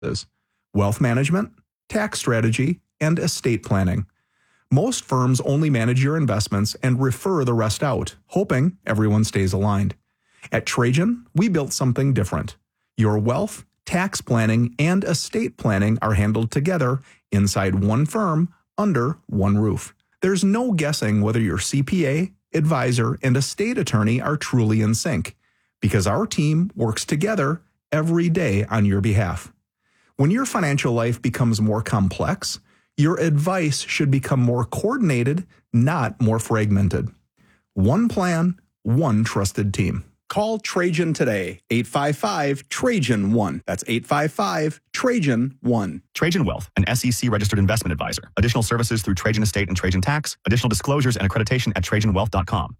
wealth management, tax strategy, and estate planning. Most firms only manage your investments and refer the rest out, hoping everyone stays aligned. At Trajan, we built something different. Your wealth, tax planning, and estate planning are handled together inside one firm under one roof. There's no guessing whether your CPA, advisor, and estate attorney are truly in sync, because our team works together every day on your behalf. When your financial life becomes more complex, your advice should become more coordinated, not more fragmented. One plan, one trusted team. Call Trajan today, 855-TRAJAN-1. That's 855-TRAJAN-1. Trajan Wealth, an SEC-registered investment advisor. Additional services through Trajan Estate and Trajan Tax. Additional disclosures and accreditation at TrajanWealth.com.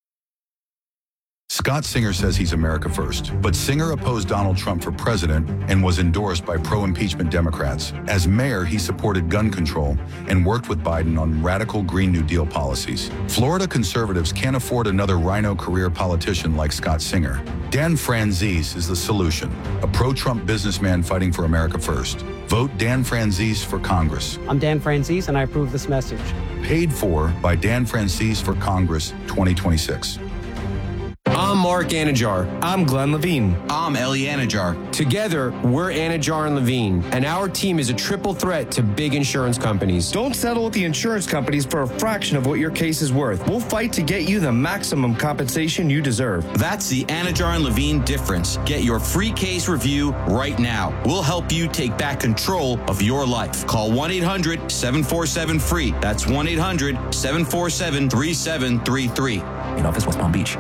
Scott Singer says he's America first, but Singer opposed Donald Trump for president and was endorsed by pro-impeachment Democrats. As mayor, he supported gun control and worked with Biden on radical Green New Deal policies. Florida conservatives can't afford another rhino career politician like Scott Singer. Dan Franzese is the solution, a pro-Trump businessman fighting for America first. Vote Dan Franzese for Congress. I'm Dan Franzese, and I approve this message. Paid for by Dan Franzese for Congress 2026. I'm Mark Anajar. I'm Glenn Levine. I'm Ellie Anajar. Together, we're Anajar and Levine, and our team is a triple threat to big insurance companies. Don't settle with the insurance companies for a fraction of what your case is worth. We'll fight to get you the maximum compensation you deserve. That's the Anajar and Levine difference. Get your free case review right now. We'll help you take back control of your life. Call 1-800-747-FREE. That's 1-800-747-3733. In office, West Palm Beach.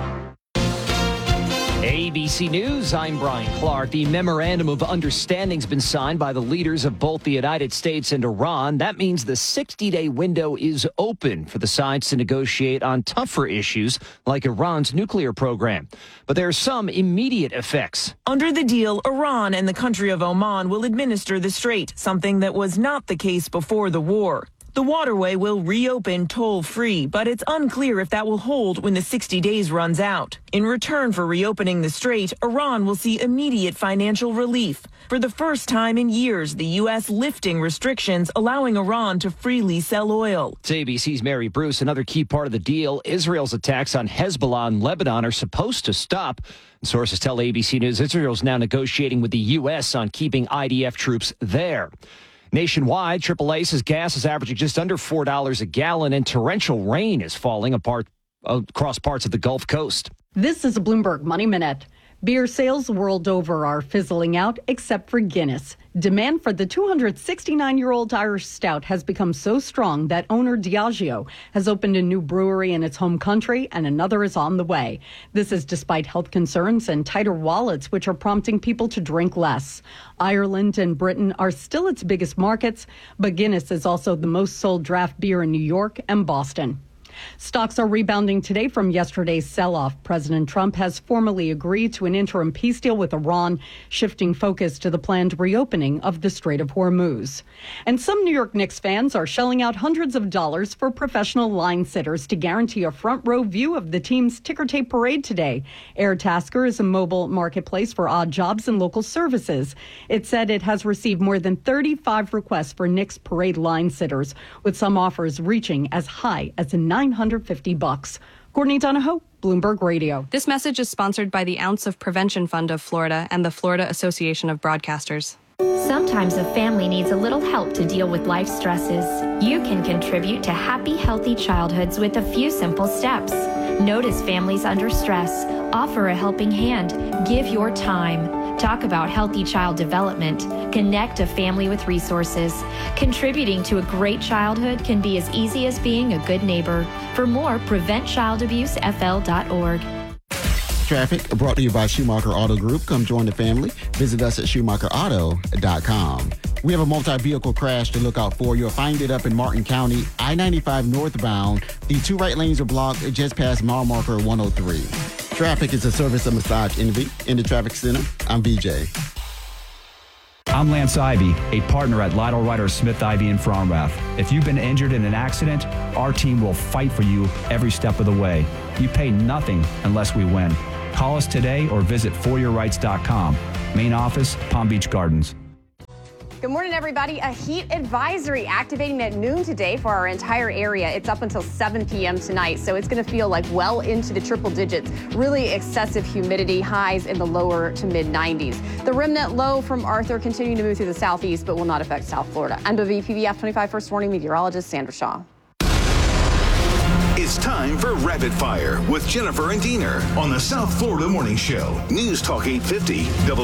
ABC News, I'm Brian Clark. The Memorandum of Understanding has been signed by the leaders of both the United States and Iran. That means the 60-day window is open for the sides to negotiate on tougher issues like Iran's nuclear program. But there are some immediate effects. Under the deal, Iran and the country of Oman will administer the strait, something that was not the case before the war. The waterway will reopen toll-free, but it's unclear if that will hold when the 60 days runs out. In return for reopening the strait, Iran will see immediate financial relief. For the first time in years, the U.S. lifting restrictions, allowing Iran to freely sell oil. It's ABC's Mary Bruce. Another key part of the deal, Israel's attacks on Hezbollah in Lebanon are supposed to stop. Sources tell ABC News Israel's now negotiating with the U.S. on keeping IDF troops there. Nationwide, AAA says gas is averaging just under $4 a gallon, and torrential rain is falling across parts of the Gulf Coast. This is a Bloomberg Money Minute. Beer sales world over are fizzling out, except for Guinness. Demand for the 269-year-old Irish stout has become so strong that owner Diageo has opened a new brewery in its home country, and another is on the way. This is despite health concerns and tighter wallets, which are prompting people to drink less. Ireland and Britain are still its biggest markets, but Guinness is also the most sold draft beer in New York and Boston. Stocks are rebounding today from yesterday's sell-off. President Trump has formally agreed to an interim peace deal with Iran, shifting focus to the planned reopening of the Strait of Hormuz. And some New York Knicks fans are shelling out hundreds of dollars for professional line sitters to guarantee a front-row view of the team's ticker tape parade today. Airtasker is a mobile marketplace for odd jobs and local services. It said it has received more than 35 requests for Knicks parade line sitters, with some offers reaching as high as $950. Courtney Donahoe, Bloomberg Radio. This message is sponsored by the Ounce of Prevention Fund of Florida and the Florida Association of Broadcasters. Sometimes a family needs a little help to deal with life stresses. You can contribute to happy, healthy childhoods with a few simple steps. Notice families under stress. Offer a helping hand. Give your time. Talk about healthy child development. Connect a family with resources. Contributing to a great childhood can be as easy as being a good neighbor. For more, preventchildabusefl.org. Traffic brought to you by Schumacher Auto Group. Come join the family. Visit us at SchumacherAuto.com. We have a multi-vehicle crash to look out for. You'll find it up in Martin County, I-95 northbound. The two right lanes are blocked just past mile marker 103. Traffic is a service of Massage Envy. In the traffic center, I'm VJ. I'm Lance Ivy, a partner at Lytle Ryder Smith Ivy in Fromrath. If you've been injured in an accident, our team will fight for you every step of the way. You pay nothing unless we win. Call us today or visit foryourrights.com. Main office, Palm Beach Gardens. Good morning, everybody. A heat advisory activating at noon today for our entire area. It's up until 7 p.m. tonight, so it's going to feel like well into the triple digits. Really excessive humidity, highs in the lower to mid 90s. The remnant low from Arthur continuing to move through the southeast, but will not affect South Florida. I'm WPBF 25 First Warning meteorologist Sandra Shaw. It's time for Rapid Fire with Jennifer and Diener on the South Florida Morning Show. News Talk 850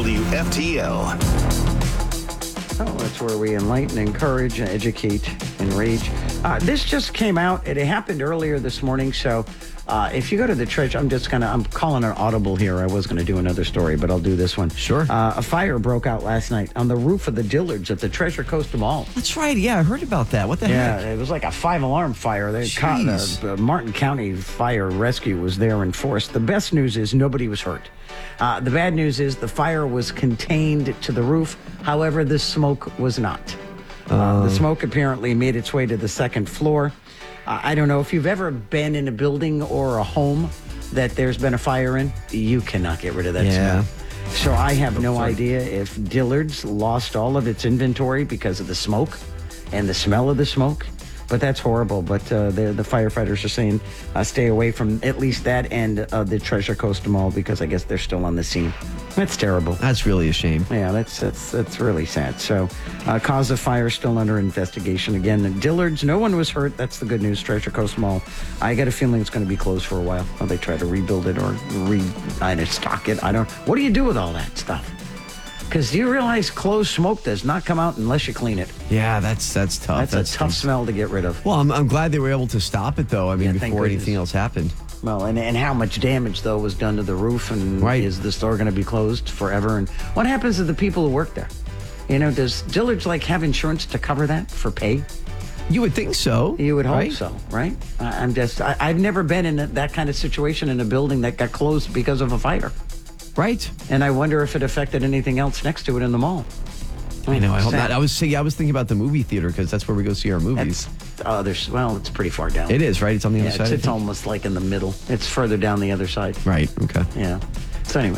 WFTL. Oh, that's where we enlighten, encourage, educate, enrage. This just came out. It happened earlier this morning. So if you go to the Treasure, I'm calling an audible here. I was going to do another story, but I'll do this one. Sure. A fire broke out last night on the roof of the Dillards at the Treasure Coast Mall. That's right. Yeah, I heard about that. What the heck? Yeah, it was like a 5-alarm fire. The Martin County Fire Rescue was there in force. The best news is nobody was hurt. The bad news is the fire was contained to the roof. However, the smoke was not. The smoke apparently made its way to the second floor. I don't know if you've ever been in a building or a home that there's been a fire in. You cannot get rid of that smell. So I have no idea if Dillard's lost all of its inventory because of the smoke and the smell of the smoke. But that's horrible. But the firefighters are saying stay away from at least that end of the Treasure Coast Mall because I guess they're still on the scene. That's terrible. That's really a shame. Yeah, that's really sad. So cause of fire still under investigation. Again, Dillard's, no one was hurt. That's the good news. Treasure Coast Mall. I got a feeling it's going to be closed for a while. Or they try to rebuild it or stock it. What do you do with all that stuff? Because do you realize closed smoke does not come out unless you clean it? Yeah, that's tough. That's a tough smell to get rid of. Well, I'm glad they were able to stop it, though. I mean, before anything else happened. Well, and how much damage, though, was done to the roof, and is the store going to be closed forever? And what happens to the people who work there? You know, does Dillard's have insurance to cover that for pay? You would think so. You would hope so, right? I've never been in that kind of situation in a building that got closed because of a fire. Right. And I wonder if it affected anything else next to it in the mall. I know. I hope not. I was thinking about the movie theater because that's where we go see our movies. It's pretty far down. It is, right? It's on the other side. It's almost like in the middle. It's further down the other side. Right. Okay. Yeah. So anyway.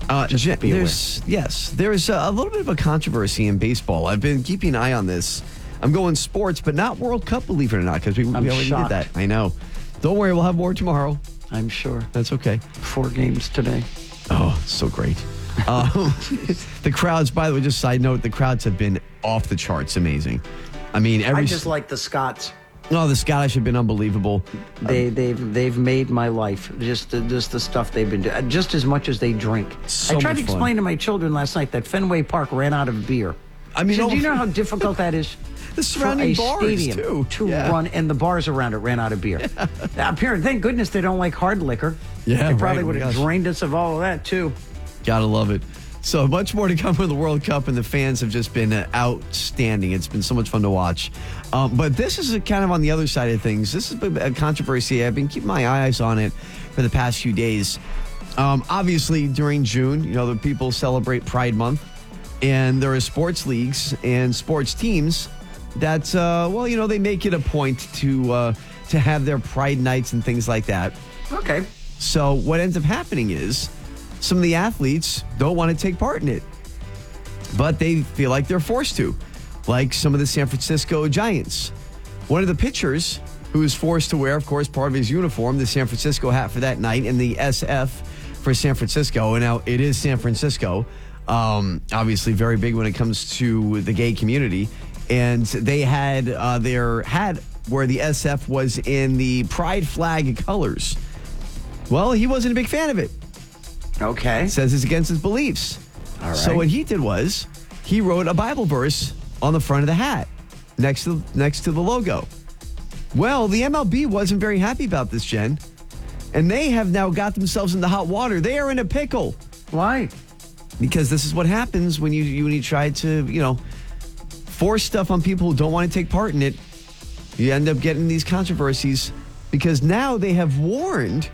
There's a little bit of a controversy in baseball. I've been keeping an eye on this. I'm going sports, but not World Cup, believe it or not, because we already did that. I know. Don't worry, we'll have more tomorrow. I'm sure. That's okay. 4 games today. Oh, so great. The crowds, by the way, just side note, the crowds have been off the charts amazing. I mean, I just like the Scots. No, the Scottish have been unbelievable. They've made my life. Just the stuff they've been doing. Just as much as they drink. So I tried to explain to my children last night that Fenway Park ran out of beer. I mean, do you know how difficult that is? The surrounding for a bars stadium too. Run, and the bars around it ran out of beer. Apparently, thank goodness they don't like hard liquor. Yeah, they probably would have drained us of all of that too. Gotta love it. So much more to come with the World Cup, and the fans have just been outstanding. It's been so much fun to watch. But this is kind of on the other side of things. This is a controversy. I've been keeping my eyes on it for the past few days. Obviously, during June, the people celebrate Pride Month, and there are sports leagues and sports teams that, they make it a point to have their Pride nights and things like that. Okay. So what ends up happening is some of the athletes don't want to take part in it, but they feel like they're forced to, like some of the San Francisco Giants. One of the pitchers who is forced to wear, of course, part of his uniform, the San Francisco hat for that night, and the SF for San Francisco. And now it is San Francisco, obviously very big when it comes to the gay community. And they had their hat where the SF was in the pride flag colors. Well, he wasn't a big fan of it. Okay. Says it's against his beliefs. All right. So what he did was he wrote a Bible verse on the front of the hat next to the logo. Well, the MLB wasn't very happy about this, Jen. And they have now got themselves into hot water. They are in a pickle. Why? Because this is what happens when you try to, force stuff on people who don't want to take part in it. You end up getting these controversies because now they have warned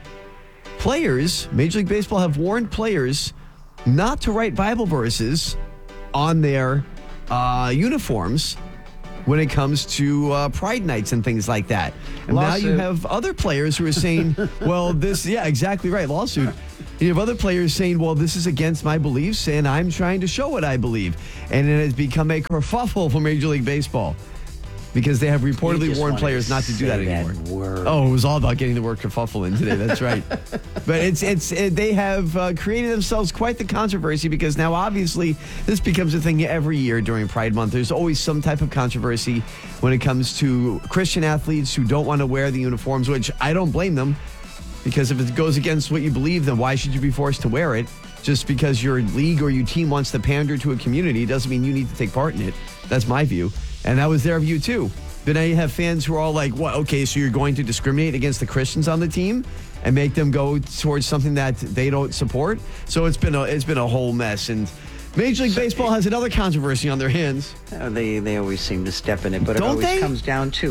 players, Major League Baseball have warned players not to write Bible verses on their uniforms when it comes to pride nights and things like that. And now you have other players who are saying, well, exactly right, lawsuit. You have other players saying, well, this is against my beliefs, and I'm trying to show what I believe. And it has become a kerfuffle for Major League Baseball because they have reportedly warned players not to do that anymore. Oh, it was all about getting the word kerfuffle in today. That's right. But they have created themselves quite the controversy because now, obviously, this becomes a thing every year during Pride Month. There's always some type of controversy when it comes to Christian athletes who don't want to wear the uniforms, which I don't blame them. Because if it goes against what you believe, then why should you be forced to wear it? Just because your league or your team wants to pander to a community doesn't mean you need to take part in it. That's my view. And that was their view, too. But now you have fans who are all like, what? Okay, so you're going to discriminate against the Christians on the team and make them go towards something that they don't support? So it's been a whole mess. And Major League Baseball has another controversy on their hands. They always seem to step in it, but it always comes down to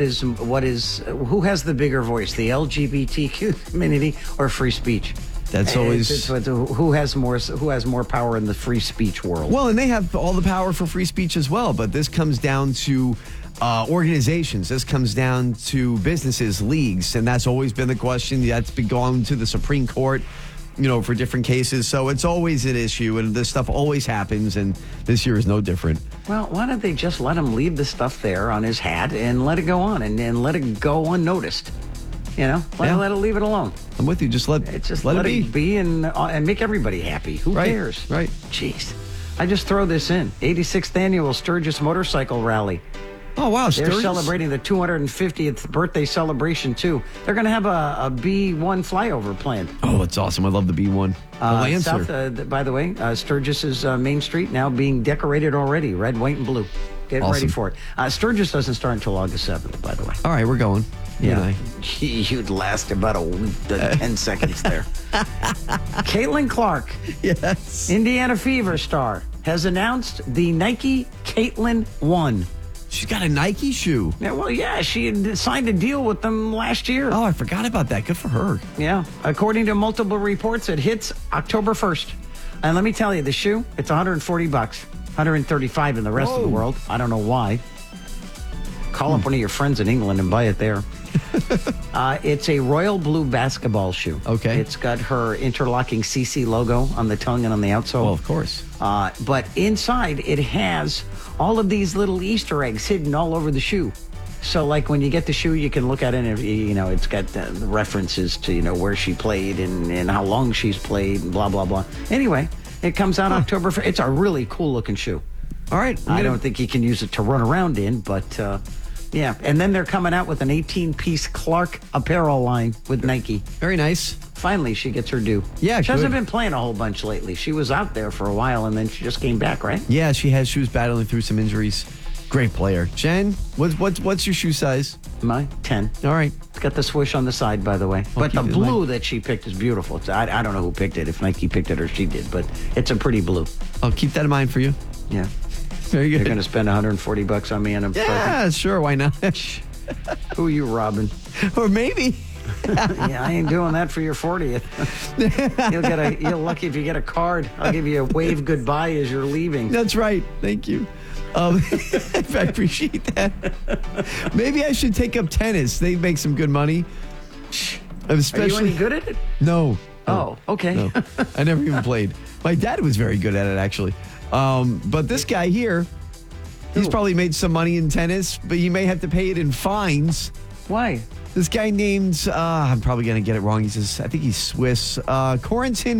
who has the bigger voice, the LGBTQ community or free speech? That's always who has more power in the free speech world. Well, and they have all the power for free speech as well, but this comes down to organizations. This comes down to businesses, leagues, and that's always been the question. That's been going to the Supreme Court, for different cases. So it's always an issue, and this stuff always happens, and this year is no different. Well, why don't they just let him leave the stuff there on his hat and let it go on and let it go unnoticed? Let it leave it alone. I'm with you. Just let it be and make everybody happy. Who cares? Right. Jeez. I just throw this in. 86th Annual Sturgis Motorcycle Rally. Oh, wow. They're celebrating the 250th birthday celebration, too. They're going to have a B1 flyover planned. Oh, that's awesome. I love the B1. South, by the way, Sturgis's Main Street now being decorated already. Red, white, and blue. Get ready for it. Sturgis doesn't start until August 7th, by the way. All right, we're going. Yeah. You'd last about a week, 10 seconds there. Caitlin Clark. Yes. Indiana Fever star has announced the Nike Caitlin 1. She's got a Nike shoe. Yeah, she had signed a deal with them last year. Oh, I forgot about that. Good for her. Yeah. According to multiple reports, it hits October 1st. And let me tell you, the shoe, it's $140, $135 in the rest of the world. I don't know why. Call up one of your friends in England and buy it there. It's a royal blue basketball shoe. Okay. It's got her interlocking CC logo on the tongue and on the outsole. Well, of course. But inside, it has all of these little Easter eggs hidden all over the shoe. So, like, when you get the shoe, you can look at it and, it's got the references to, where she played and how long she's played and blah, blah, blah. Anyway, it comes out October 1st. It's a really cool-looking shoe. All right. I don't think you can use it to run around in, but... yeah, and then they're coming out with an 18-piece Clark apparel line with Nike. Very nice. Finally, she gets her due. Yeah, she hasn't been playing a whole bunch lately. She was out there for a while, and then she just came back, right? Yeah, she was battling through some injuries. Great player. Jen, what's your shoe size? Mine, 10. All right. It's got the swoosh on the side, by the way. But the blue that she picked is beautiful. I don't know who picked it, if Nike picked it or she did, but it's a pretty blue. I'll keep that in mind for you. Yeah. Very good. You're going to spend $140 on me and a present? Sure, why not? Who are you, Robin? Or maybe. Yeah, I ain't doing that for your 40th. You're lucky if you get a card. I'll give you a wave goodbye as you're leaving. That's right. Thank you. I appreciate that. Maybe I should take up tennis. They make some good money. Are you any good at it? No. Oh, okay. No. I never even played. My dad was very good at it, actually. But this guy here, he's probably made some money in tennis, but he may have to pay it in fines. Why? This guy named, I'm probably going to get it wrong. I think he's Swiss. Corentin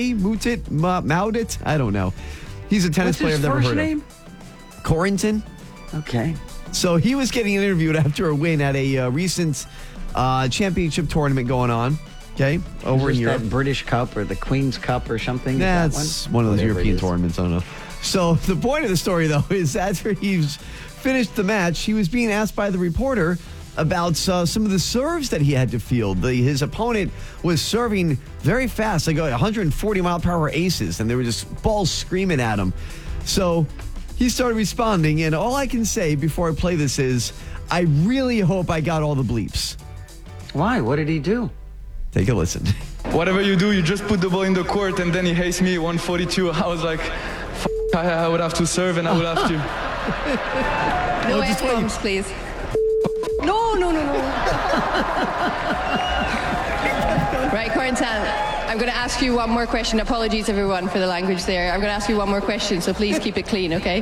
Moutet? I don't know. He's a tennis player I've never heard of. What's his first name? Corentin. Okay. So he was getting interviewed after a win at a recent championship tournament going on. Okay, over in Europe. That British Cup or the Queen's Cup or something? That's one of those European tournaments. I don't know. So the point of the story, though, is after he's finished the match, he was being asked by the reporter about some of the serves that he had to field. His opponent was serving very fast, like 140-mile-per-hour aces, and they were just balls screaming at him. So he started responding, and all I can say before I play this is, I really hope I got all the bleeps. Why? What did he do? Take a listen. Whatever you do, you just put the ball in the court, and then he hates me 142. I was like, I would have to serve, and I would have to. No F-bombs, please. No. Right, Corentin. I'm going to ask you one more question. Apologies, everyone, for the language there. I'm going to ask you one more question, so please keep it clean, okay?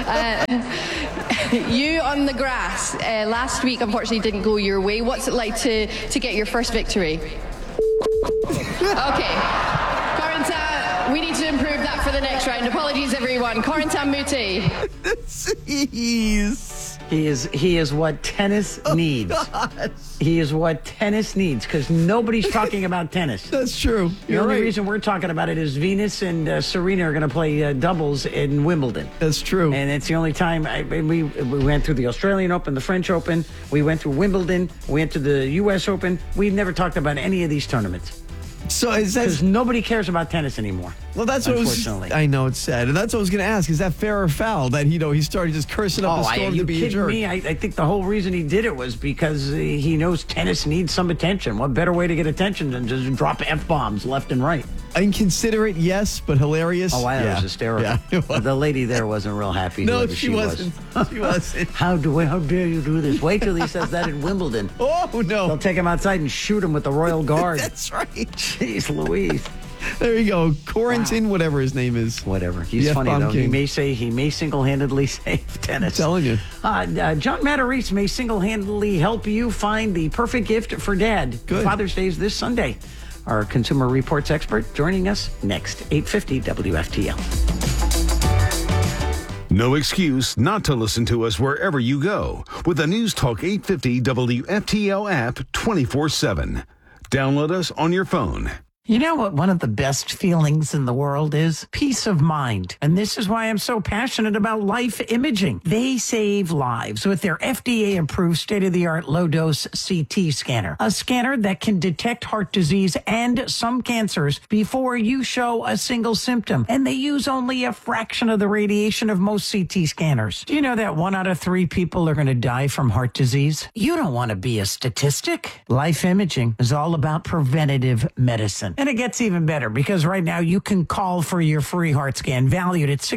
You on the grass last week, unfortunately, didn't go your way. What's it like to get your first victory? Okay. Corentin, we need to improve that for the next round. Apologies, everyone. Corentin Moutet. He is what tennis needs. He is what tennis needs, because nobody's talking about tennis. That's true. The only reason we're talking about it is Venus and Serena are going to play doubles in Wimbledon. That's true. And it's the only time we went through the Australian Open, the French Open. We went through Wimbledon. We went to the U.S. Open. We've never talked about any of these tournaments. So is that because nobody cares about tennis anymore? Well, that's what I know it's sad, and that's what I was going to ask. Is that fair or foul that he started just cursing up a storm to be a jerk? Me? I think the whole reason he did it was because he knows tennis needs some attention. What better way to get attention than just drop F-bombs left and right? Inconsiderate, yes, but hilarious. Oh, I was hysterical. Yeah, the lady there wasn't real happy. No, she wasn't. She wasn't. How dare you do this? Wait till he says that in Wimbledon. Oh, no. They'll take him outside and shoot him with the Royal Guard. That's right. Jeez Louise. There you go. Corentin, whatever his name is. Whatever. He's funny, though. King. He may single-handedly save tennis. I'm telling you. John Matarese may single-handedly help you find the perfect gift for Dad. Good. Father's Day is this Sunday. Our Consumer Reports expert joining us next, 8:50 WFTL. No excuse not to listen to us wherever you go with the News Talk 850 WFTL app 24/7. Download us on your phone. You know what one of the best feelings in the world is? Peace of mind. And this is why I'm so passionate about Life Imaging. They save lives with their FDA-approved state-of-the-art low-dose CT scanner. A scanner that can detect heart disease and some cancers before you show a single symptom. And they use only a fraction of the radiation of most CT scanners. Do you know that 1 out of 3 people are going to die from heart disease? You don't want to be a statistic. Life Imaging is all about preventative medicine. And it gets even better because right now you can call for your free heart scan valued at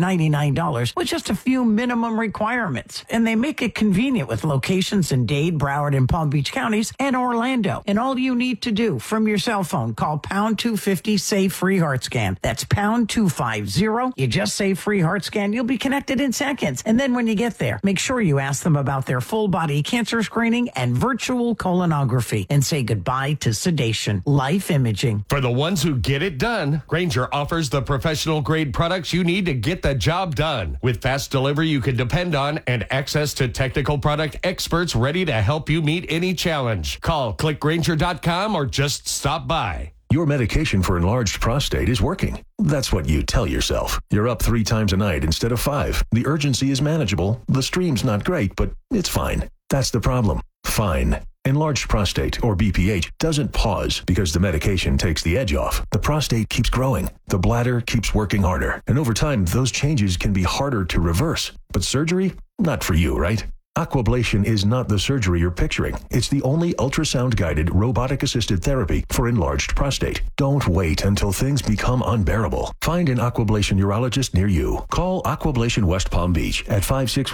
$699 with just a few minimum requirements. And they make it convenient with locations in Dade, Broward, and Palm Beach counties and Orlando. And all you need to do from your cell phone, call pound 250 say free heart scan. That's pound 250. You just say free heart scan. You'll be connected in seconds. And then when you get there, make sure you ask them about their full body cancer screening and virtual colonography and say goodbye to sedation. Life Imaging. For the ones who get it done, Grainger offers the professional-grade products you need to get the job done. With fast delivery you can depend on and access to technical product experts ready to help you meet any challenge. Call clickgrainger.com or just stop by. Your medication for enlarged prostate is working. That's what you tell yourself. You're up 3 times a night instead of 5. The urgency is manageable. The stream's not great, but it's fine. That's the problem. Fine. Enlarged prostate, or BPH, doesn't pause because the medication takes the edge off. The prostate keeps growing. The bladder keeps working harder. And over time, those changes can be harder to reverse. But surgery? Not for you, right? Aquablation is not the surgery you're picturing. It's the only ultrasound-guided, robotic-assisted therapy for enlarged prostate. Don't wait until things become unbearable. Find an Aquablation urologist near you. Call Aquablation West Palm Beach at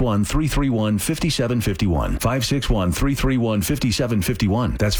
561-331-5751. 561-331-5751. That's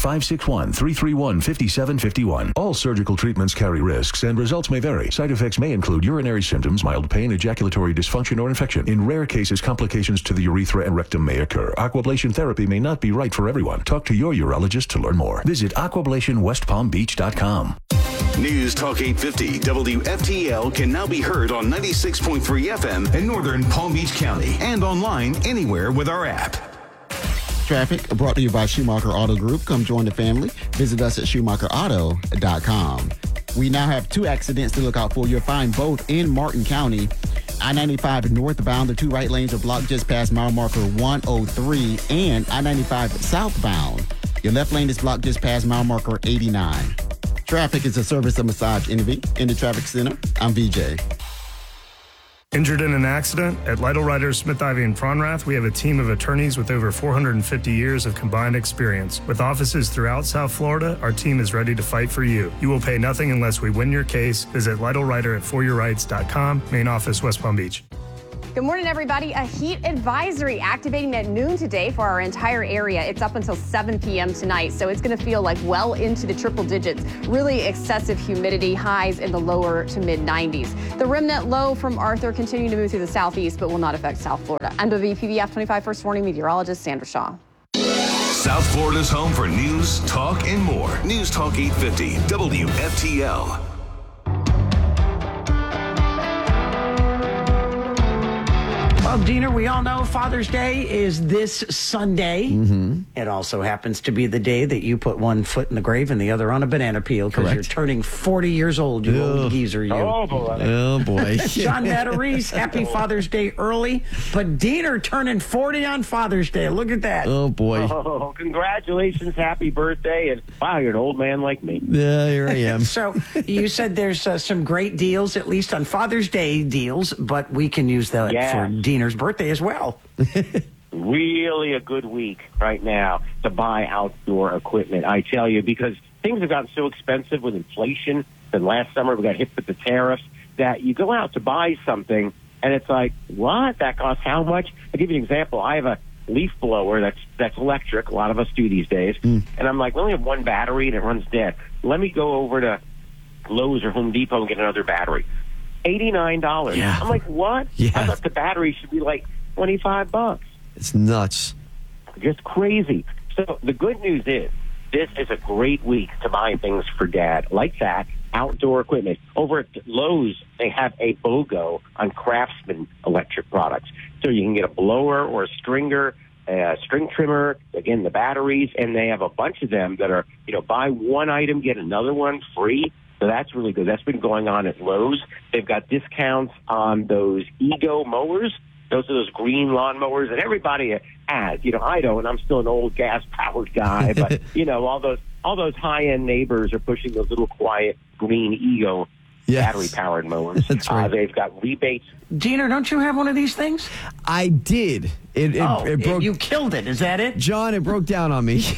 561-331-5751. All surgical treatments carry risks and results may vary. Side effects may include urinary symptoms, mild pain, ejaculatory dysfunction, or infection. In rare cases, complications to the urethra and rectum may occur. Aquablation therapy may not be right for everyone. Talk to your urologist to learn more. Visit aquablationwestpalmbeach.com. News Talk 850 WFTL can now be heard on 96.3 FM in northern Palm Beach County and online anywhere with our app. Traffic brought to you by Schumacher Auto Group. Come join the family. Visit us at SchumacherAuto.com. We now have 2 accidents to look out for. You'll find both in Martin County. I-95 northbound, the 2 right lanes are blocked just past mile marker 103, and I-95 southbound. Your left lane is blocked just past mile marker 89. Traffic is a service of Massage Envy. In the traffic center, I'm VJ. Injured in an accident? At Lytle Ryder, Smith, Ivy, and Fronrath, we have a team of attorneys with over 450 years of combined experience. With offices throughout South Florida, our team is ready to fight for you. You will pay nothing unless we win your case. Visit Lytle Ryder at foryourrights.com. Main office, West Palm Beach. Good morning, everybody. A heat advisory activating at noon today for our entire area. It's up until 7 p.m. tonight, so it's going to feel like well into the triple digits. Really excessive humidity, highs in the lower to mid 90s. The remnant low from Arthur continuing to move through the southeast, but will not affect South Florida. I'm WPBF 25 First Warning meteorologist Sandra Shaw. South Florida's home for news, talk, and more. News Talk 850, WFTL. Well, Dina, we all know Father's Day is this Sunday. Mm-hmm. It also happens to be the day that you put one foot in the grave and the other on a banana peel because you're turning 40 years old, you old geezer, you. Oh, boy. John Matarese, happy Father's Day early. But Dina turning 40 on Father's Day. Look at that. Oh, boy. Oh, congratulations. Happy birthday. And wow, you're an old man like me. Yeah, here I am. So you said there's some great deals, at least on Father's Day deals, but we can use that for Dina's birthday as well. Really a good week right now to buy outdoor equipment, I tell you, because things have gotten so expensive with inflation. And last summer we got hit with the tariffs that you go out to buy something and it's like, what? That costs how much? I'll give you an example. I have a leaf blower that's electric. A lot of us do these days. And I'm like, we only have one battery and it runs dead. Let me go over to Lowe's or Home Depot and get another battery. $89. Yeah. I'm like, what? Yeah. I thought the battery should be like $25. It's nuts. Just crazy. So the good news is this is a great week to buy things for Dad like that, outdoor equipment. Over at Lowe's, they have a BOGO on Craftsman electric products. So you can get a blower or a stringer, a string trimmer, again, the batteries, and they have a bunch of them that are, buy one item, get another one free. So that's really good. That's been going on at Lowe's. They've got discounts on those Ego mowers. Those are those green lawn mowers that everybody has. I don't. I'm still an old gas-powered guy. But, all those high-end neighbors are pushing those little quiet green Ego battery-powered mowers. That's right. They've got rebates. Dina, don't you have one of these things? I did. It broke. You killed it. Is that it? John, it broke down on me.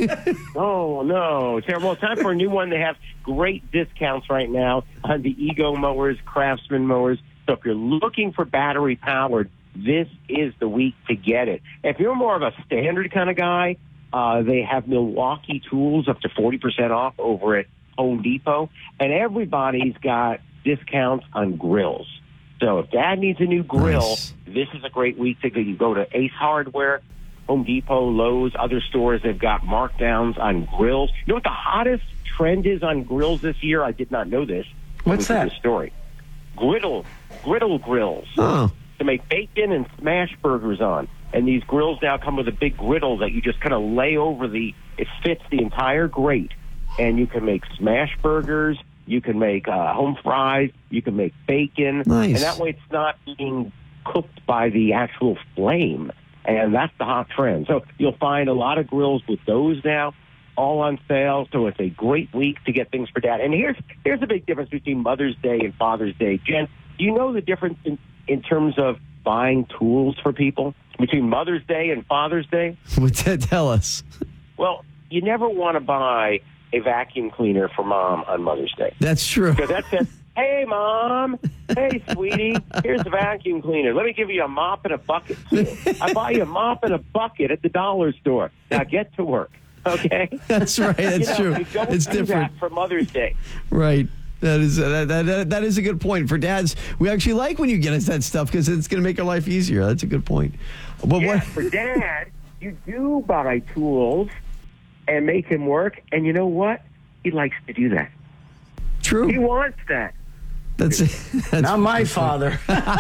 Oh, no. Terrible. Time for a new one. They have great discounts right now on the Ego mowers, Craftsman mowers. So if you're looking for battery-powered, this is the week to get it. If you're more of a standard kind of guy, they have Milwaukee tools up to 40% off over at Home Depot. And everybody's got discounts on grills. So if Dad needs a new grill, this is a great week to go. You go to Ace Hardware, Home Depot, Lowe's, other stores. They've got markdowns on grills. You know what the hottest trend is on grills this year? I did not know this. What's that? The story. Griddle grills. Oh. To make bacon and smash burgers on. And these grills now come with a big griddle that you just kind of lay over it fits the entire grate. And you can make smash burgers, you can make home fries, you can make bacon. Nice. And that way it's not being cooked by the actual flame. And that's the hot trend. So you'll find a lot of grills with those now, all on sale. So it's a great week to get things for Dad. And here's the big difference between Mother's Day and Father's Day. Jen, do you know the difference in terms of buying tools for people between Mother's Day and Father's Day? Tell us. Well, you never want to buy a vacuum cleaner for Mom on Mother's Day. That's true. Because that says, hey, Mom, hey, sweetie, here's the vacuum cleaner. Let me give you a mop and a bucket, too. I buy you a mop and a bucket at the dollar store. Now get to work, okay? That's right. That's true. You don't It's do different that for Mother's Day. Right. That is a good point. For dads, we actually like when you get us that stuff because it's going to make our life easier. That's a good point. But for Dad, you do buy tools and make him work, and you know what? He likes to do that. True. He wants that. That's not my father.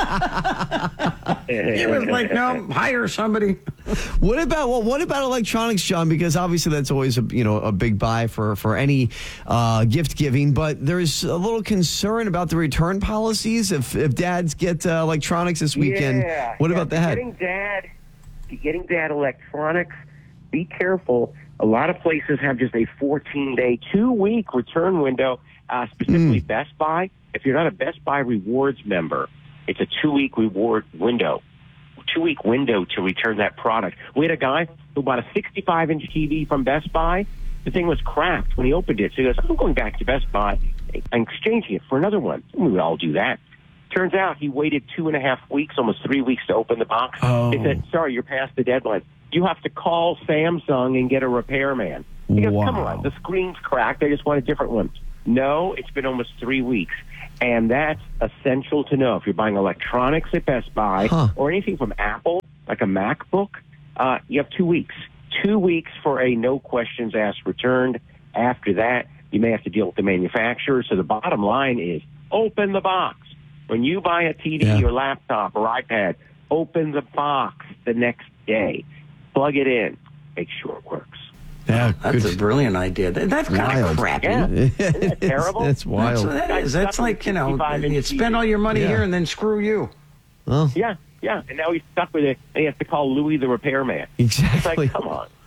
He was like, no, hire somebody. What about electronics, John? Because obviously that's always a big buy for any gift giving. But there's a little concern about the return policies if dads get electronics this weekend. What about that? Getting dad electronics. Be careful. A lot of places have just a 14-day, 2-week return window. Specifically Best Buy. If you're not a Best Buy Rewards member, it's a 2-week reward window. 2-week window to return that product. We had a guy who bought a 65-inch TV from Best Buy. The thing was cracked when he opened it. So he goes, I'm going back to Best Buy and exchanging it for another one. We would all do that. Turns out he waited 2.5 weeks, almost 3 weeks to open the box. Oh. They said, sorry, you're past the deadline. You have to call Samsung and get a repairman. He goes, come on, the screen's cracked. I just want a different one. No, it's been almost 3 weeks. And that's essential to know. If you're buying electronics at Best Buy or anything from Apple, like a MacBook, you have 2 weeks. 2 weeks for a no questions asked returned. After that, you may have to deal with the manufacturer. So the bottom line is open the box. When you buy a TV or laptop or iPad, open the box the next day. Plug it in. Make sure it works. Yeah, that's a brilliant idea. That's kind of crappy. Yeah. Isn't that terrible? That's wild. That's what that is. That's like, you spend all your money here and then screw you. Well. Yeah. And now he's stuck with it, and he has to call Louis the repairman. Exactly. It's like, come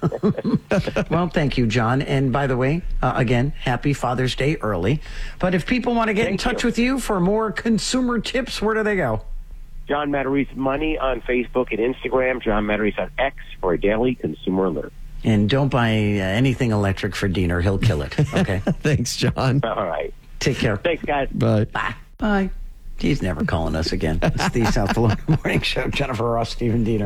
on. Well, thank you, John. And by the way, again, happy Father's Day early. But if people want to get in touch with you for more consumer tips, where do they go? John Matarese Money on Facebook and Instagram. John Matarese on X for a daily consumer alert. And don't buy anything electric for Dean or he'll kill it. Okay? Thanks, John. All right. Take care. Thanks, guys. Bye. Bye. He's never calling us again. It's the South Florida Morning Show. Jennifer Ross, Stephen Diener.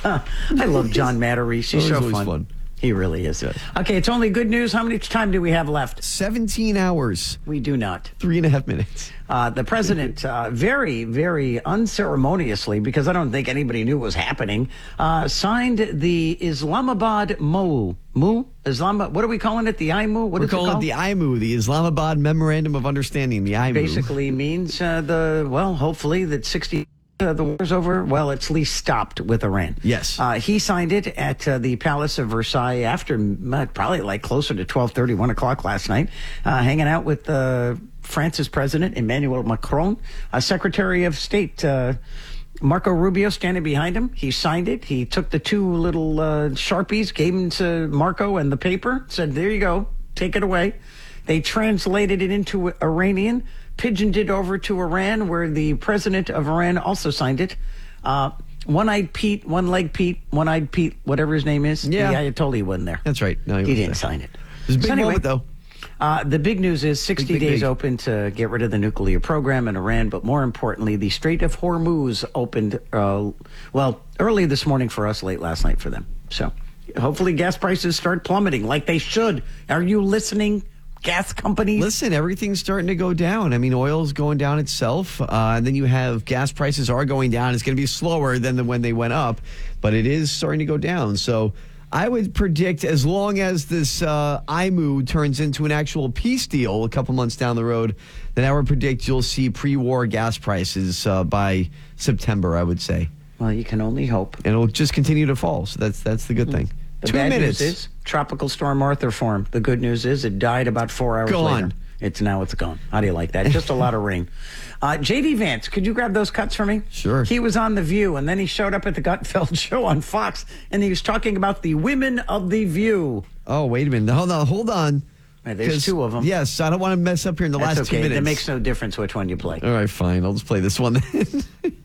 I love John Matarese. He's so fun. He really is. Yes. Okay, it's only good news. How much time do we have left? 17 hours. We do not. 3.5 minutes. The president, very, very unceremoniously, because I don't think anybody knew what was happening, signed the Islamabad Islamabad, what are we calling it? The IMU? We're calling it the IMU, the Islamabad Memorandum of Understanding, the IMU. Basically means, hopefully that 60... the war's over. Well, it's at least stopped with Iran. Yes. He signed it at the Palace of Versailles after probably like closer to 12:30, 1 o'clock last night, hanging out with France's president, Emmanuel Macron, Secretary of State, Marco Rubio standing behind him. He signed it. He took the two little Sharpies, gave them to Marco and the paper, said, there you go, take it away. They translated it into Iranian, pigeoned it over to Iran, where the president of Iran also signed it. One-eyed Pete, one-leg Pete, one-eyed Pete, whatever his name is. Yeah. The Ayatollah wasn't there. That's right. No, he didn't sign it. It was a big moment, though. The big news is 60 days open to get rid of the nuclear program in Iran, but more importantly, the Strait of Hormuz opened, early this morning for us, late last night for them. So hopefully gas prices start plummeting like they should. Are you listening? Gas companies? Listen, everything's starting to go down. I mean, oil's going down itself. And then you have gas prices are going down. It's going to be slower than when they went up, but it is starting to go down. So I would predict, as long as this IMU turns into an actual peace deal a couple months down the road, then I would predict you'll see pre-war gas prices by September, I would say. Well, you can only hope. And it'll just continue to fall. So that's the good thing. The 2 bad minutes. news is Tropical Storm Arthur formed. The good news is it died about 4 hours later. It's gone. How do you like that? Just a lot of rain. J.D. Vance, could you grab those cuts for me? Sure. He was on The View, and then he showed up at the Gutfeld show on Fox, and he was talking about the women of The View. Oh, wait a minute. Hold on. Right, there's two of them. Yes, I don't want to mess up here in the last 2 minutes. It makes no difference which one you play. All right, fine. I'll just play this one then.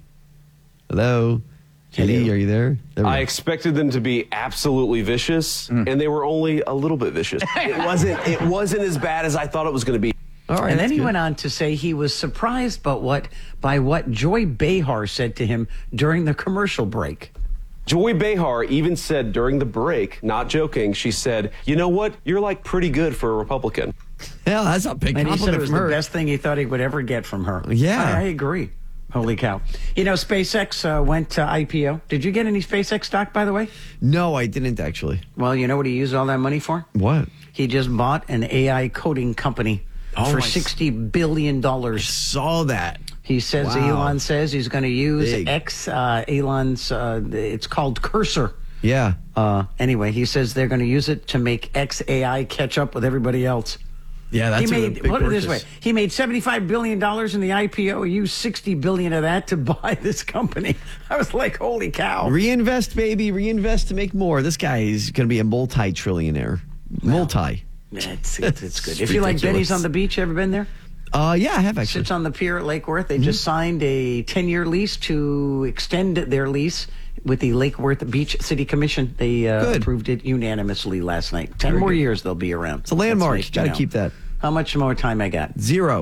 Hello? Eddie, are you there? I expected them to be absolutely vicious, and they were only a little bit vicious. It wasn't as bad as I thought it was going to be. All right, and then he went on to say he was surprised by what Joy Behar said to him during the commercial break. Joy Behar even said during the break, not joking, she said, you know what? You're like pretty good for a Republican. Yeah, that's a big compliment. And he said it was the best thing he thought he would ever get from her. Yeah. I agree. Holy cow. SpaceX went to IPO. Did you get any SpaceX stock, by the way? No, I didn't actually. Well, you know what he used all that money for? What? He just bought an AI coding company for $60 billion. I saw that. He says, Elon says he's going to use Elon's, it's called Cursor. Yeah. Anyway, he says they're going to use it to make XAI catch up with everybody else. Yeah, that's a big put it this purchase. way. He made $75 billion in the IPO. He used $60 billion of that to buy this company. I was like, holy cow. Reinvest, baby. Reinvest to make more. This guy is going to be a multi-trillionaire. Multi. It's good. If you like Benny's on the Beach, ever been there? Yeah, I have actually. Sits on the pier at Lake Worth. They just signed a 10-year lease to extend their lease with the Lake Worth Beach City Commission. They approved it unanimously last night. 10 more years they'll be around. It's a landmark. Got to keep that. How much more time I got? 0.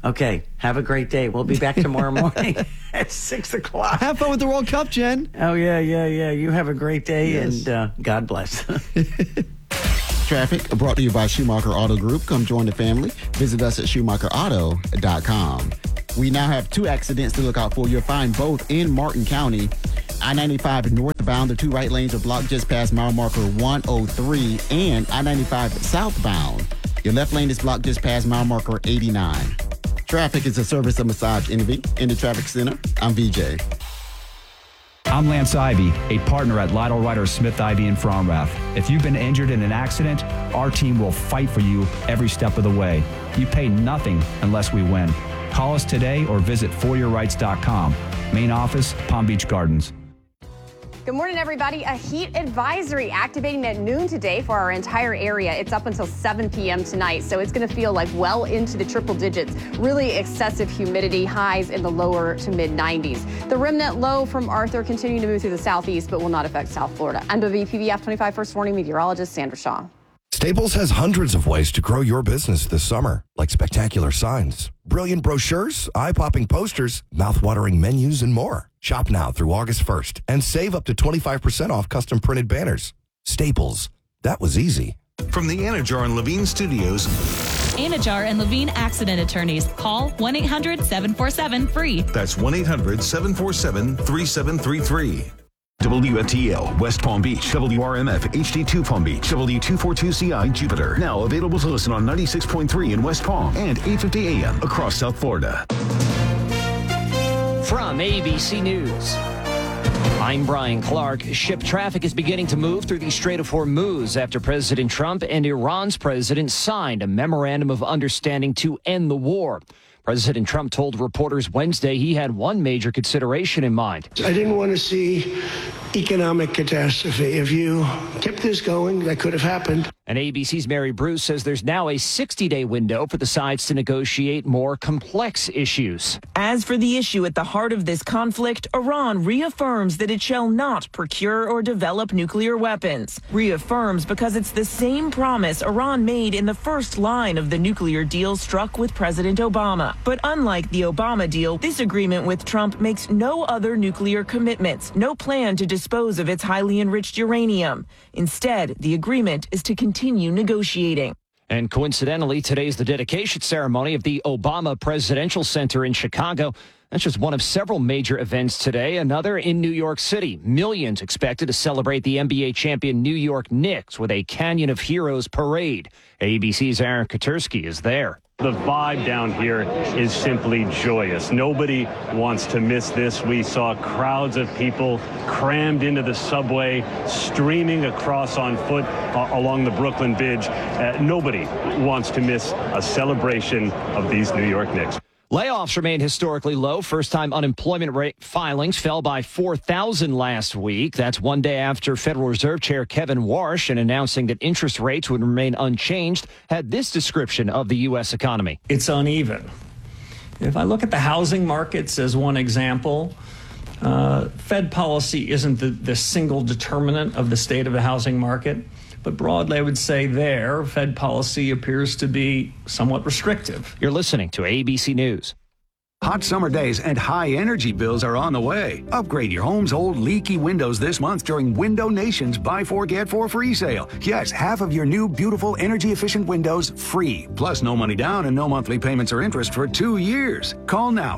Okay, have a great day. We'll be back tomorrow morning at 6 o'clock. Have fun with the World Cup, Jen. Oh, yeah. You have a great day, Yes. and God bless. Traffic brought to you by Schumacher Auto Group. Come join the family. Visit us at SchumacherAuto.com. We now have 2 accidents to look out for. You'll find both in Martin County. I-95 northbound, the 2 right lanes are blocked just past mile marker 103, and I-95 southbound. Your left lane is blocked just past mile marker 89. Traffic is a service of Massage Envy. In the traffic center, I'm VJ. I'm Lance Ivy, a partner at Lytle Ryder Smith Ivy in Fromrath. If you've been injured in an accident, our team will fight for you every step of the way. You pay nothing unless we win. Call us today or visit foryourrights.com. Main office, Palm Beach Gardens. Good morning, everybody. A heat advisory activating at noon today for our entire area. It's up until 7 p.m. tonight, so it's going to feel like well into the triple digits. Really excessive humidity, highs in the lower to mid 90s. The remnant low from Arthur continuing to move through the southeast, but will not affect South Florida. I'm WPVF 25 First Warning meteorologist Sandra Shaw. Staples has hundreds of ways to grow your business this summer, like spectacular signs, brilliant brochures, eye-popping posters, mouth-watering menus, and more. Shop now through August 1st and save up to 25% off custom printed banners. Staples. That was easy. From the Anajar and Levine Studios. Anajar and Levine Accident Attorneys. Call 1-800-747-FREE. That's 1-800-747-3733. WFTL, West Palm Beach, WRMF, HD2 Palm Beach, W242CI Jupiter. Now available to listen on 96.3 in West Palm and 850 AM across South Florida. From ABC News, I'm Brian Clark. Ship traffic is beginning to move through the Strait of Hormuz after President Trump and Iran's president signed a memorandum of understanding to end the war. President Trump told reporters Wednesday he had one major consideration in mind. I didn't want to see economic catastrophe. If you kept this going, that could have happened. And ABC's Mary Bruce says there's now a 60-day window for the sides to negotiate more complex issues. As for the issue at the heart of this conflict, Iran reaffirms that it shall not procure or develop nuclear weapons. Reaffirms because it's the same promise Iran made in the first line of the nuclear deal struck with President Obama. But unlike the Obama deal, this agreement with Trump makes no other nuclear commitments, no plan to dispose of its highly enriched uranium. Instead, the agreement is to continue negotiating. And coincidentally, today's the dedication ceremony of the Obama Presidential Center in Chicago. That's just one of several major events today. Another in New York City. Millions expected to celebrate the NBA champion New York Knicks with a Canyon of Heroes parade. ABC's Aaron Katersky is there. The vibe down here is simply joyous. Nobody wants to miss this. We saw crowds of people crammed into the subway, streaming across on foot along the Brooklyn Bridge. Nobody wants to miss a celebration of these New York Knicks. Layoffs remain historically low. First-time unemployment rate filings fell by 4,000 last week. That's one day after Federal Reserve Chair Kevin Warsh, in announcing that interest rates would remain unchanged, had this description of the U.S. economy. It's uneven. If I look at the housing markets as one example, Fed policy isn't the single determinant of the state of the housing market. But broadly, I would say Fed policy appears to be somewhat restrictive. You're listening to ABC News. Hot summer days and high energy bills are on the way. Upgrade your home's old leaky windows this month during Window Nation's Buy 4 Get 4 free sale. Yes, half of your new beautiful energy efficient windows free. Plus no money down and no monthly payments or interest for 2 years. Call now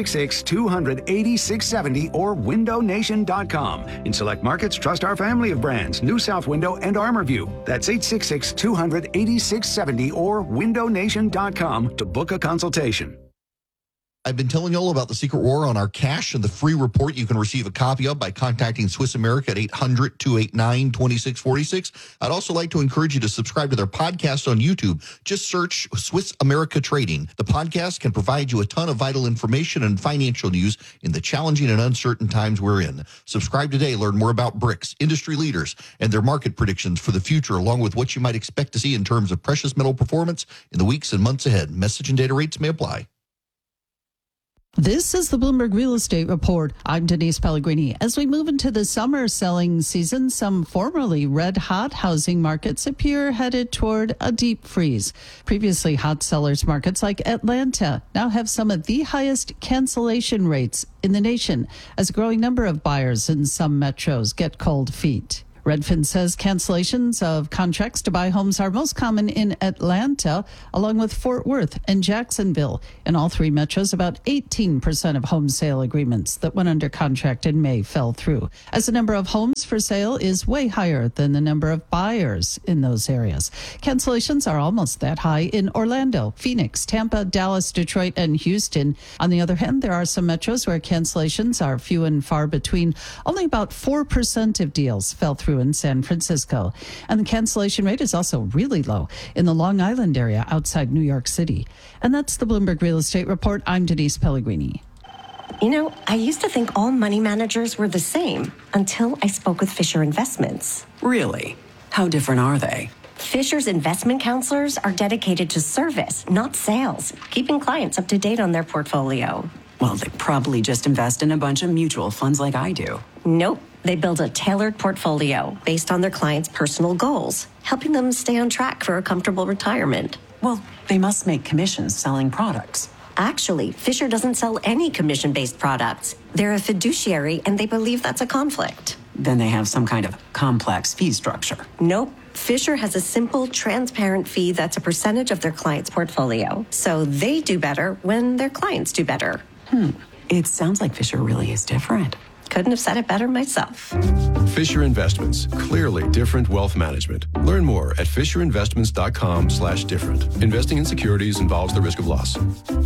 866-200-8670 or windownation.com. In select markets, trust our family of brands, New South Window and ArmorView. That's 866-200-8670 or windownation.com to book a consultation. I've been telling you all about the Secret War on our cash and the free report you can receive a copy of by contacting Swiss America at 800-289-2646. I'd also like to encourage you to subscribe to their podcast on YouTube. Just search Swiss America Trading. The podcast can provide you a ton of vital information and financial news in the challenging and uncertain times we're in. Subscribe today. Learn more about BRICS, industry leaders, and their market predictions for the future, along with what you might expect to see in terms of precious metal performance in the weeks and months ahead. Message and data rates may apply. This is the Bloomberg Real Estate Report. I'm Denise Pellegrini. As we move into the summer selling season, some formerly red-hot housing markets appear headed toward a deep freeze. Previously hot sellers markets like Atlanta now have some of the highest cancellation rates in the nation as a growing number of buyers in some metros get cold feet. Redfin says cancellations of contracts to buy homes are most common in Atlanta, along with Fort Worth and Jacksonville. In all three metros, about 18% of home sale agreements that went under contract in May fell through, as the number of homes for sale is way higher than the number of buyers in those areas. Cancellations are almost that high in Orlando, Phoenix, Tampa, Dallas, Detroit, and Houston. On the other hand, there are some metros where cancellations are few and far between. Only about 4% of deals fell through in San Francisco. And the cancellation rate is also really low in the Long Island area outside New York City. And that's the Bloomberg Real Estate Report. I'm Denise Pellegrini. You know, I used to think all money managers were the same until I spoke with Fisher Investments. Really? How different are they? Fisher's investment counselors are dedicated to service, not sales, keeping clients up to date on their portfolio. Well, they probably just invest in a bunch of mutual funds like I do. Nope. They build a tailored portfolio based on their clients' personal goals, helping them stay on track for a comfortable retirement. Well, they must make commissions selling products. Actually, Fisher doesn't sell any commission-based products. They're a fiduciary, and they believe that's a conflict. Then they have some kind of complex fee structure. Nope. Fisher has a simple, transparent fee that's a percentage of their client's portfolio. So they do better when their clients do better. It sounds like Fisher really is different. Couldn't have said it better myself. Fisher Investments, clearly different wealth management. Learn more at fisherinvestments.com/different. Investing in securities involves the risk of loss.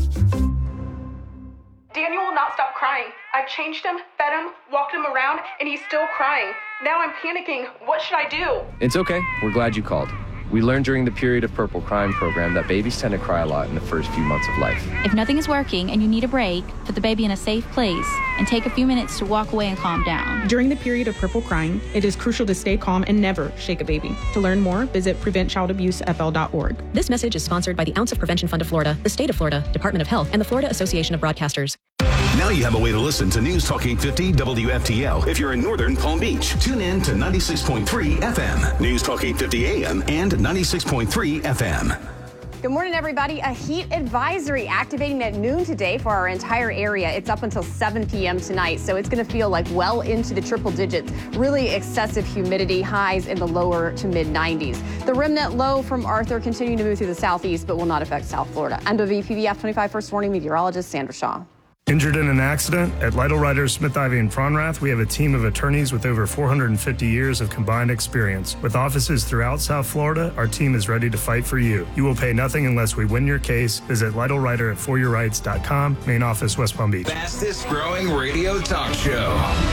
Daniel will not stop crying. I've changed him, fed him, walked him around, and he's still crying. Now I'm panicking. What should I do? It's okay. We're glad you called. We learned during the Period of Purple Crying program that babies tend to cry a lot in the first few months of life. If nothing is working and you need a break, put the baby in a safe place and take a few minutes to walk away and calm down. During the period of purple crying, it is crucial to stay calm and never shake a baby. To learn more, visit preventchildabusefl.org. This message is sponsored by the Ounce of Prevention Fund of Florida, the State of Florida, Department of Health, and the Florida Association of Broadcasters. Now you have a way to listen to News Talk 850 WFTL if you're in northern Palm Beach. Tune in to 96.3 FM, News Talk 850 AM, and 96.3 FM. Good morning, everybody. A heat advisory activating at noon today for our entire area. It's up until 7 p.m. tonight, so it's going to feel like well into the triple digits. Really excessive humidity, highs in the lower to mid 90s. The remnant low from Arthur continuing to move through the southeast, but will not affect South Florida. I'm WPBF 25 First Warning meteorologist Sandra Shaw. Injured in an accident? At Lytle Writers, Smith, Ivy, and Fronrath, we have a team of attorneys with over 450 years of combined experience. With offices throughout South Florida, our team is ready to fight for you. You will pay nothing unless we win your case. Visit LytleWriter at foryourrights.com. Main office, West Palm Beach. Fastest growing radio talk show.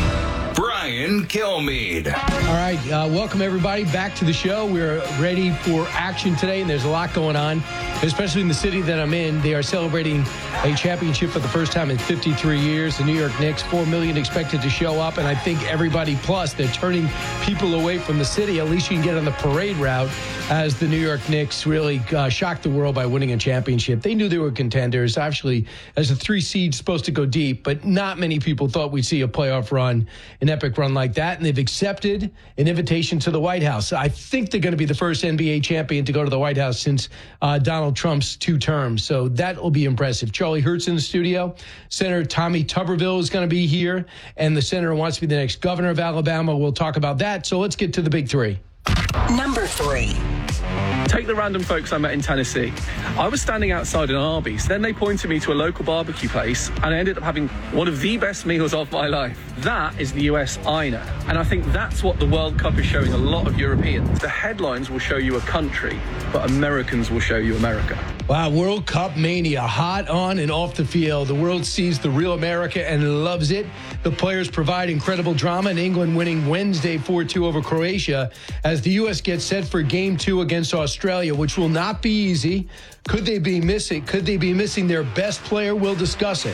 Brian Kilmeade. All right, welcome everybody back to the show. We're ready for action today, and there's a lot going on, especially in the city that I'm in. They are celebrating a championship for the first time in 53 years. The New York Knicks, 4 million expected to show up, and I think everybody plus, they're turning people away from the city. At least you can get on the parade route as the New York Knicks really shocked the world by winning a championship. They knew they were contenders. Actually, as a 3 seed, supposed to go deep, but not many people thought we'd see a playoff run, an epic run like that, and they've accepted an invitation to the White House. I think they're going to be the first NBA champion to go to the White House since Donald Trump's 2 terms, so that will be impressive. Charlie Hertz in the studio. Senator Tommy Tuberville is going to be here, and the senator wants to be the next governor of Alabama. We'll talk about that, so let's get to the big 3. Number 3. Take the random folks I met in Tennessee. I was standing outside an Arby's. Then they pointed me to a local barbecue place, and I ended up having one of the best meals of my life. That is the US INA. And I think that's what the World Cup is showing a lot of Europeans. The headlines will show you a country, but Americans will show you America. Wow, World Cup mania, hot on and off the field. The world sees the real America and loves it. The players provide incredible drama, and England winning Wednesday 4-2 over Croatia as the U.S. gets set for Game 2 against Australia, which will not be easy. Could they be missing their best player? We'll discuss it.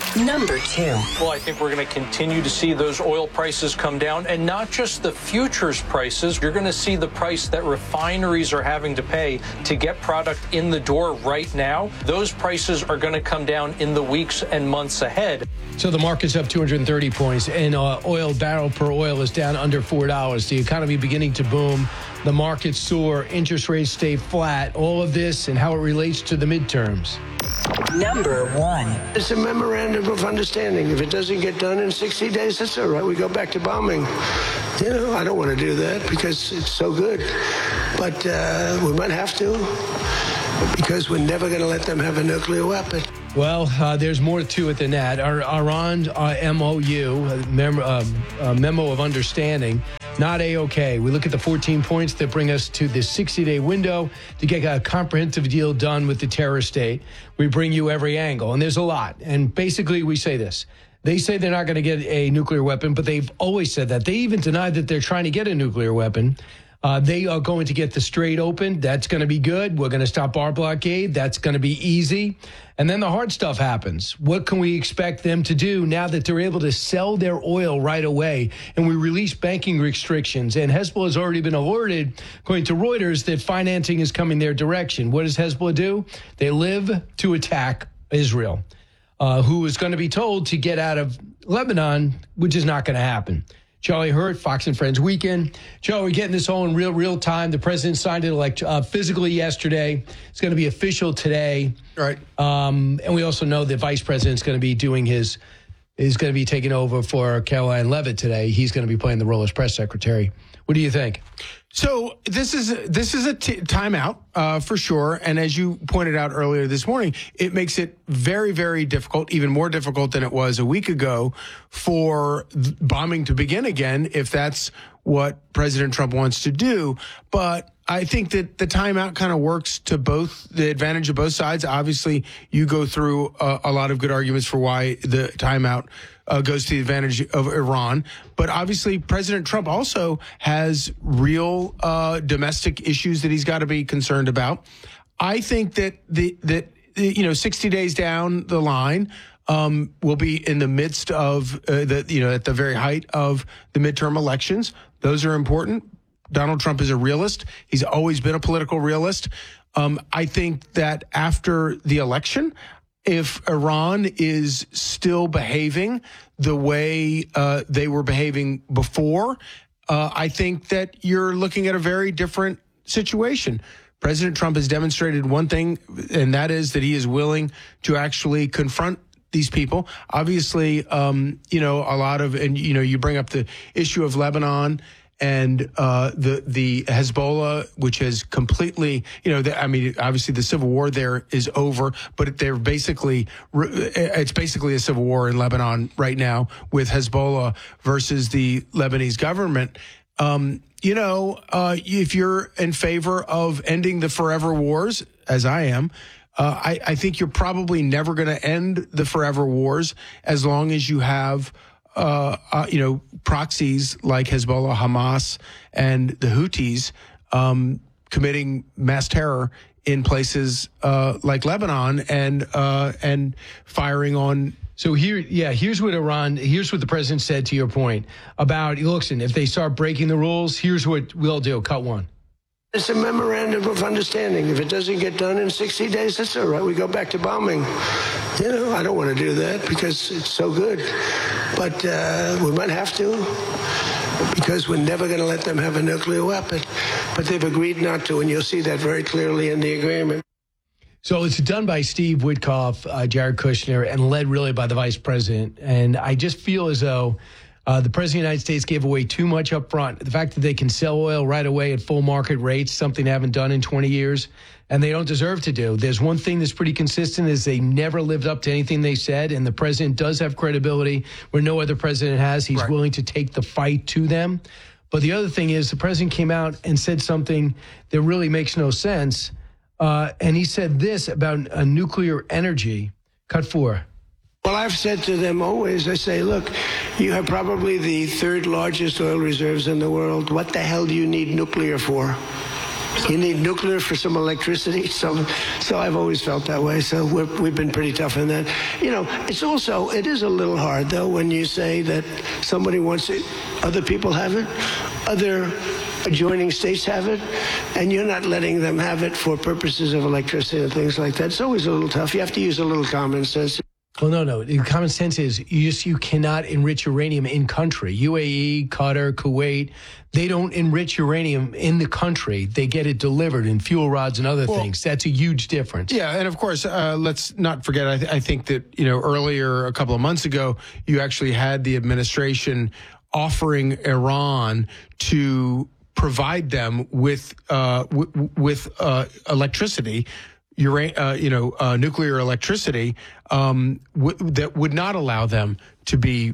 Number 2. Well, I think we're going to continue to see those oil prices come down, and not just the futures prices. You're going to see the price that refineries are having to pay to get product in the door right now. Those prices are going to come down in the weeks and months ahead. So the market's up 230 points, and oil barrel per oil is down under $4. The economy beginning to boom. The market soar. Interest rates stay flat. All of this and how it relates to the midterms. Number 1. It's a memorandum of understanding. If it doesn't get done in 60 days, that's all right. We go back to bombing. You know, I don't want to do that because it's so good. But we might have to because we're never going to let them have a nuclear weapon. Well, there's more to it than that. Our Iran MOU, Memo of Understanding, not A-OK. We look at the 14 points that bring us to the 60-day window to get a comprehensive deal done with the terror state. We bring you every angle, and there's a lot. And basically, we say this. They say they're not going to get a nuclear weapon, but they've always said that. They even denied that they're trying to get a nuclear weapon. They are going to get the Strait open. That's going to be good. We're going to stop our blockade. That's going to be easy. And then the hard stuff happens. What can we expect them to do now that they're able to sell their oil right away and we release banking restrictions? And Hezbollah has already been alerted, according to Reuters, that financing is coming their direction. What does Hezbollah do? They live to attack Israel, who is going to be told to get out of Lebanon, which is not going to happen. Charlie Hurt, Fox and Friends Weekend. Joe, we're getting this all in real time. The president signed it physically yesterday. It's going to be official today. Right. And we also know the vice president's going to be taking over for Caroline Leavitt today. He's going to be playing the role as press secretary. What do you think? So this is a timeout for sure. And as you pointed out earlier this morning, it makes it very, very difficult, even more difficult than it was a week ago, for bombing to begin again, if that's what President Trump wants to do. But I think that the timeout kind of works to the advantage of both sides. Obviously, you go through a lot of good arguments for why the timeout goes to the advantage of Iran. But obviously, President Trump also has real domestic issues that he's got to be concerned about. I think that 60 days down the line, we'll be in the midst of at the very height of the midterm elections. Those are important. Donald Trump is a realist. He's always been a political realist. I think that after the election, if Iran is still behaving the way they were behaving before, I think that you're looking at a very different situation. President Trump has demonstrated one thing, and that is that he is willing to actually confront these people. Obviously, you bring up the issue of Lebanon and the Hezbollah, which has completely, obviously the civil war there is over, but it's basically a civil war in Lebanon right now with Hezbollah versus the Lebanese government. If you're in favor of ending the forever wars, as I am, I think you're probably never going to end the forever wars as long as you have proxies like Hezbollah, Hamas, and the Houthis committing mass terror in places like Lebanon and firing on. So here's what the president said to your point about, listen, if they start breaking the rules, here's what we'll do. Cut one. It's a memorandum of understanding. If it doesn't get done in 60 days, that's all right. We go back to bombing. I don't want to do that because it's so good. But we might have to because we're never going to let them have a nuclear weapon. But they've agreed not to, and you'll see that very clearly in the agreement. So it's done by Steve Witkoff, Jared Kushner, and led really by the vice president. And I just feel as though the president of the United States gave away too much up front. The fact that they can sell oil right away at full market rates, something they haven't done in 20 years, and they don't deserve to do. There's one thing that's pretty consistent is they never lived up to anything they said, and the president does have credibility where no other president has. He's willing to take the fight to them. But the other thing is the president came out and said something that really makes no sense, and he said this about nuclear energy. Cut 4. Well, I've said to them always, I say, look, you have probably the third largest oil reserves in the world. What the hell do you need nuclear for? You need nuclear for some electricity. So I've always felt that way. So we've been pretty tough on that. It is a little hard, though, when you say that somebody wants it, other people have it, other adjoining states have it, and you're not letting them have it for purposes of electricity and things like that. It's always a little tough. You have to use a little common sense. Well, no. The common sense is you cannot enrich uranium in country. UAE, Qatar, Kuwait, they don't enrich uranium in the country. They get it delivered in fuel rods and other things. That's a huge difference. Yeah, and of course, let's not forget, I think that, earlier, a couple of months ago, you actually had the administration offering Iran to provide them with electricity, nuclear electricity that would not allow them to be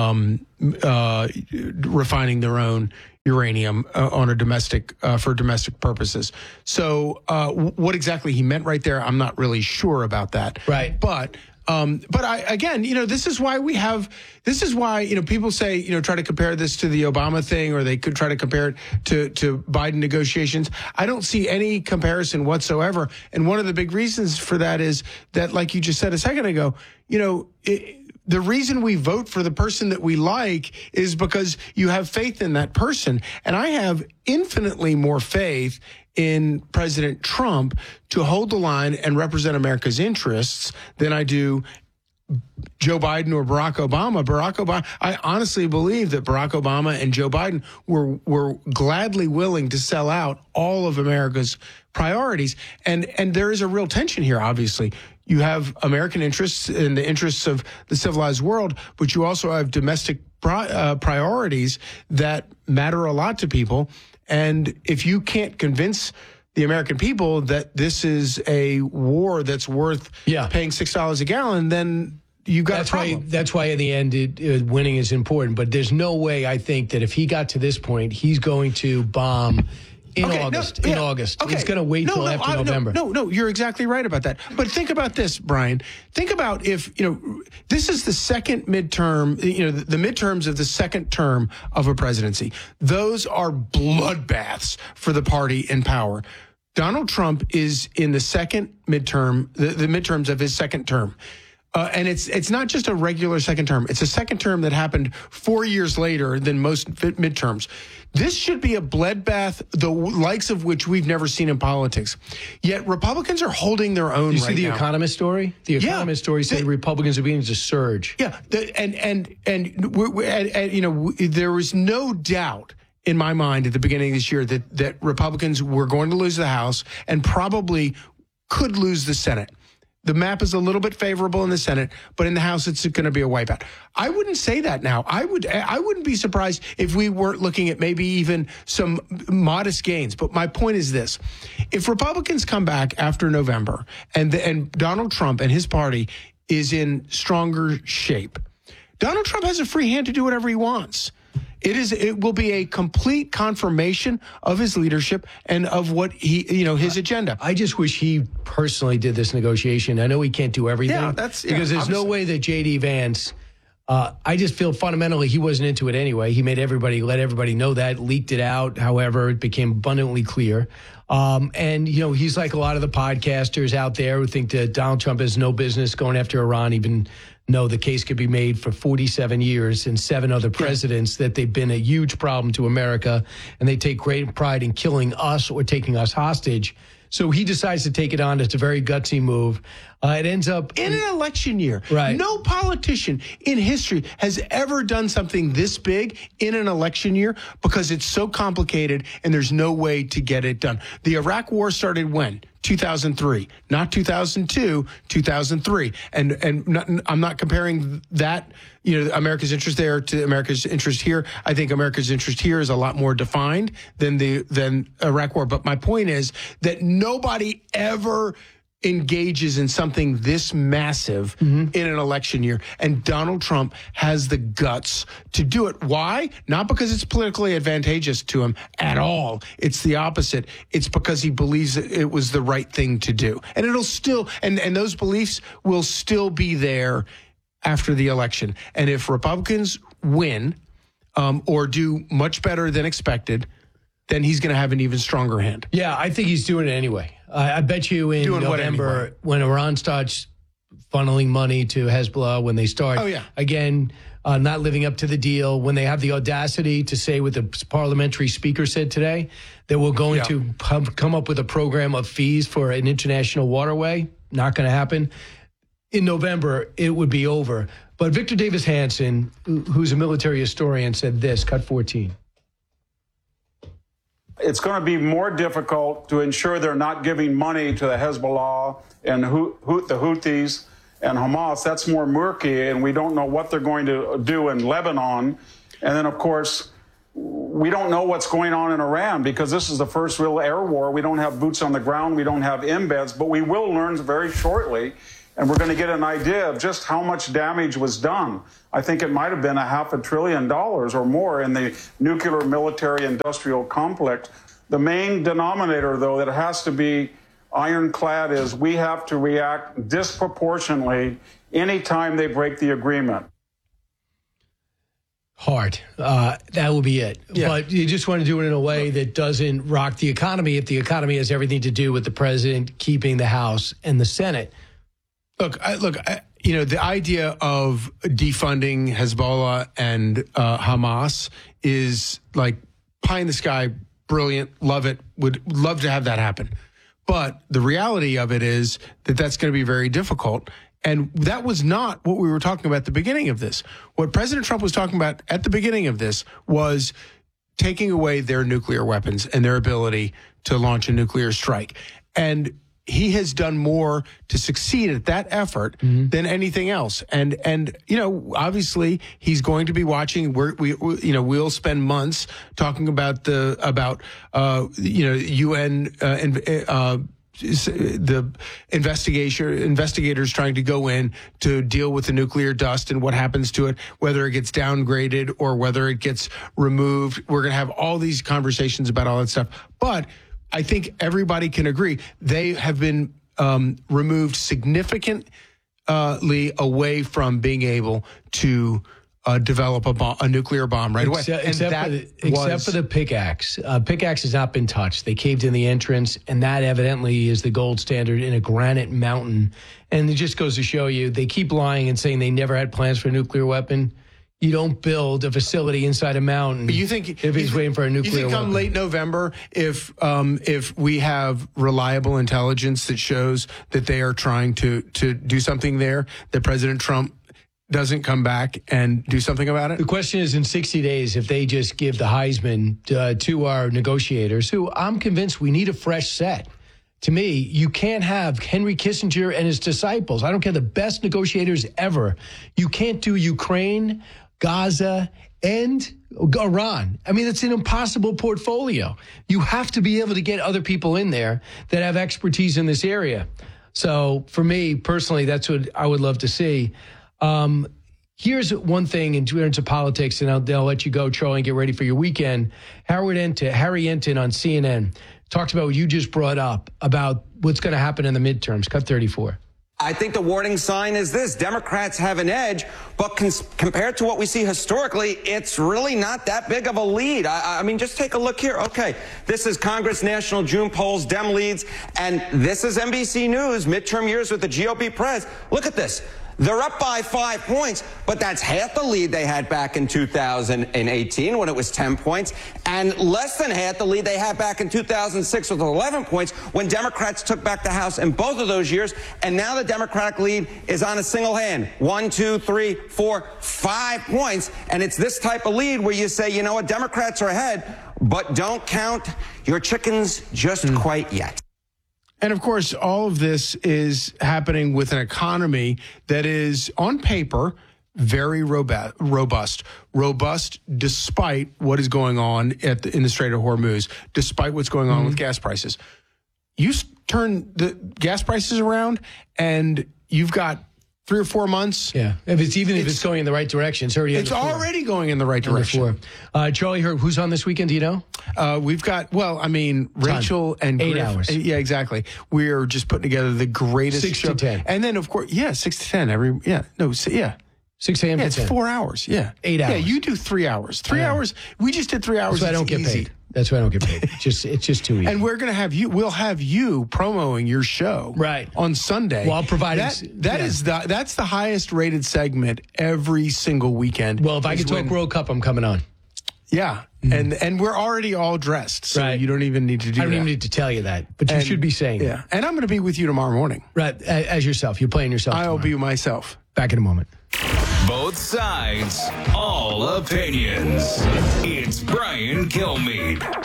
refining their own uranium on a domestic for domestic purposes. So what exactly he meant right there, I'm not really sure about that. Right, but this is why people say, try to compare this to the Obama thing, or they could try to compare it to Biden negotiations. I don't see any comparison whatsoever. And one of the big reasons for that is that, like you just said a second ago, the reason we vote for the person that we like is because you have faith in that person. And I have infinitely more faith in President Trump to hold the line and represent America's interests than I do Joe Biden or Barack Obama. I honestly believe that Barack Obama and Joe Biden were gladly willing to sell out all of America's priorities. And there is a real tension here, obviously. You have American interests and the interests of the civilized world, but you also have domestic priorities that matter a lot to people. And if you can't convince the American people that this is a war that's worth paying $6 a gallon, then you got a problem. That's why in the end, winning is important. But there's no way, I think, that if he got to this point, he's going to bomb in August. Okay. He's going to wait till after November. No, you're exactly right about that. But think about this, Brian. Think about if, this is the second midterm, the midterms of the second term of a presidency. Those are bloodbaths for the party in power. Donald Trump is in the second midterm, the midterms of his second term. And it's not just a regular second term. It's a second term that happened 4 years later than most midterms. This should be a bloodbath, the likes of which we've never seen in politics. Yet Republicans are holding their own. You see the Economist story? The Economist story said Republicans are beginning to surge. Yeah, and there was no doubt in my mind at the beginning of this year that Republicans were going to lose the House and probably could lose the Senate. The map is a little bit favorable in the Senate, but in the House, it's going to be a wipeout. I wouldn't say that now. I wouldn't be surprised if we weren't looking at maybe even some modest gains. But my point is this. If Republicans come back after November and Donald Trump and his party is in stronger shape, Donald Trump has a free hand to do whatever he wants. It will be a complete confirmation of his leadership and of what his agenda. I just wish he personally did this negotiation. I know he can't do everything. Because there's no way that J.D. Vance, I just feel fundamentally he wasn't into it anyway. He let everybody know that, leaked it out. However, it became abundantly clear. And he's like a lot of the podcasters out there who think that Donald Trump has no business going after Iran, even though the case could be made for 47 years and 7 other presidents that they've been a huge problem to America, and they take great pride in killing us or taking us hostage. So he decides to take it on. It's a very gutsy move. It ends up in an election year. Right. No politician in history has ever done something this big in an election year because it's so complicated and there's no way to get it done. The Iraq War started when? 2003, not 2002, 2003. And I'm not comparing that, America's interest there to America's interest here. I think America's interest here is a lot more defined than Iraq War. But my point is that nobody ever engages in something this massive in an election year. And Donald Trump has the guts to do it. Why? Not because it's politically advantageous to him at all. It's the opposite. It's because he believes it was the right thing to do. And it'll still, and those beliefs will still be there after the election. And if Republicans win or do much better than expected, then he's going to have an even stronger hand. Yeah, I think he's doing it anyway. I bet you in November, when Iran starts funneling money to Hezbollah, when they start, again, not living up to the deal, when they have the audacity to say what the parliamentary speaker said today, that we're going to come up with a program of fees for an international waterway, not going to happen. In November, it would be over. But Victor Davis Hanson, who's a military historian, said this, cut 14. It's going to be more difficult to ensure they're not giving money to the Hezbollah and the Houthis and Hamas. That's more murky, and we don't know what they're going to do in Lebanon. And then, of course, we don't know what's going on in Iran because this is the first real air war. We don't have boots on the ground. We don't have embeds, but we will learn very shortly, and we're going to get an idea of just how much damage was done. I think it might have been $500 billion or more in the nuclear military industrial complex. The main denominator, though, that has to be ironclad is we have to react disproportionately anytime they break the agreement. Hard. That will be it. Yeah. But you just want to do it in a way that doesn't rock the economy if the economy has everything to do with the president keeping the House and the Senate. Look, the idea of defunding Hezbollah and Hamas is like pie in the sky, brilliant, love it, would love to have that happen. But the reality of it is that that's going to be very difficult. And that was not what we were talking about at the beginning of this. What President Trump was talking about at the beginning of this was taking away their nuclear weapons and their ability to launch a nuclear strike. And he has done more to succeed at that effort than anything else. And obviously he's going to be watching. We'll spend months talking about UN the investigators trying to go in to deal with the nuclear dust and what happens to it, whether it gets downgraded or whether it gets removed. We're going to have all these conversations about all that stuff. But I think everybody can agree they have been removed significantly away from being able to develop a nuclear bomb right away. Except for the pickaxe. Pickaxe has not been touched. They caved in the entrance, and that evidently is the gold standard in a granite mountain. And it just goes to show you, they keep lying and saying they never had plans for a nuclear weapon. You don't build a facility inside a mountain. But you think if he's waiting for a nuclear weapon? You think come late November, if we have reliable intelligence that shows that they are trying to do something there, that President Trump doesn't come back and do something about it? The question is, in 60 days, if they just give the Heisman to our negotiators, who I'm convinced we need a fresh set. To me, you can't have Henry Kissinger and his disciples. I don't care, the best negotiators ever. You can't do Ukraine, Gaza, and Iran. I mean, it's an impossible portfolio. You have to be able to get other people in there that have expertise in this area. So for me, personally, that's what I would love to see. Here's one thing in terms of politics, and I'll let you go, Charlie, and get ready for your weekend. Harry Enten on CNN talked about what you just brought up about what's going to happen in the midterms. Cut 34. I think the warning sign is this. Democrats have an edge, but compared to what we see historically, it's really not that big of a lead. I mean, just take a look here. Okay, this is Congress National June polls, Dem leads, and this is NBC News, midterm years with the GOP press. Look at this. They're up by 5 points, but that's half the lead they had back in 2018 when it was 10 points, and less than half the lead they had back in 2006 with 11 points when Democrats took back the House in both of those years. And now the Democratic lead is on a single hand. 1, 2, 3, 4, 5 points. And it's this type of lead where you say, you know what, Democrats are ahead, but don't count your chickens just quite yet. And of course, all of this is happening with an economy that is, on paper, very robust despite what is going on in the Strait of Hormuz, despite what's going on with gas prices. You turn the gas prices around, and you've got 3 or 4 months. Yeah, if it's going in the right direction, it's already going in the right direction. Charlie, who's on this weekend? Do you know? We've got, Rachel and 8 Griff. hours. Yeah, exactly. We're just putting together the greatest 6 show. to 10. And then, of course, 6 to 10 6 a.m. Yeah, to it's 10. 4 hours. Yeah. 8 hours. Yeah, you do 3 hours. 3 hours. We just did 3 hours. So I don't get paid. That's why I don't get paid. It's just too easy. And we'll have you promoting your show on Sunday. Well, I'll provide that's the highest rated segment every single weekend. Well, if I could talk World Cup, I'm coming on. Yeah. And we're already all dressed, so you don't even need to do that. I don't even need to tell you that, but you should be saying that. And I'm going to be with you tomorrow morning. Right, as yourself. You're playing yourself I'll be myself. Back in a moment. Both sides, all opinions. It's Brian Kilmeade.